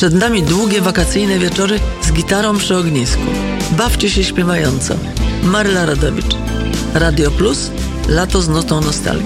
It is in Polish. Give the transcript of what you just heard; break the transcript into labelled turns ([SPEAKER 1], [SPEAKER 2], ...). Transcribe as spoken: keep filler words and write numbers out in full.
[SPEAKER 1] Przed nami długie wakacyjne wieczory z gitarą przy ognisku. Bawcie się śpiewająco. Maryla Rodowicz. Radio Plus. Lato z nutą nostalgii.